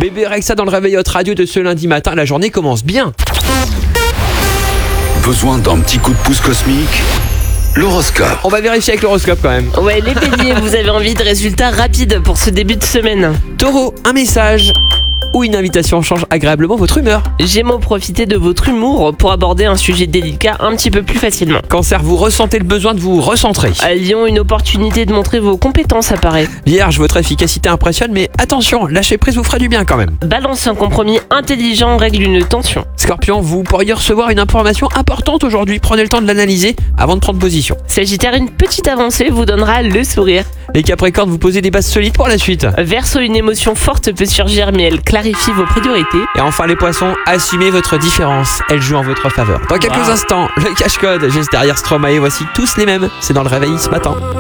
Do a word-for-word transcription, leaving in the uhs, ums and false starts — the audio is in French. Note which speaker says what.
Speaker 1: Bébé Rexha dans le réveil Hot Radio de ce lundi matin, la journée commence bien.
Speaker 2: Besoin d'un petit coup de pouce cosmique? L'horoscope.
Speaker 1: On va vérifier avec l'horoscope quand même.
Speaker 3: Ouais, les béliers, vous avez envie de résultats rapides pour ce début de semaine.
Speaker 1: Taureau, un message ou une invitation change agréablement votre humeur.
Speaker 3: Gémeaux, profitez de votre humour pour aborder un sujet délicat un petit peu plus facilement.
Speaker 1: Cancer, vous ressentez le besoin de vous recentrer.
Speaker 3: À Lion, une opportunité de montrer vos compétences apparaît.
Speaker 1: Vierge, votre efficacité impressionne, mais attention, lâcher prise vous fera du bien quand même.
Speaker 3: Balance, un compromis intelligent règle une tension.
Speaker 1: Scorpion, vous pourriez recevoir une information importante aujourd'hui. Prenez le temps de l'analyser avant de prendre position.
Speaker 3: Sagittaire, une petite avancée vous donnera le sourire.
Speaker 1: Les Capricornes, vous posez des bases solides pour la suite.
Speaker 3: Verseau, une émotion forte peut surgir mais elle clarifie vos priorités.
Speaker 1: Et enfin les Poissons, assumez votre différence. Elle joue en votre faveur. Dans quelques
Speaker 3: Wow.
Speaker 1: instants, le cache-code juste derrière Stromae. Voici tous les mêmes. C'est dans le réveil ce matin.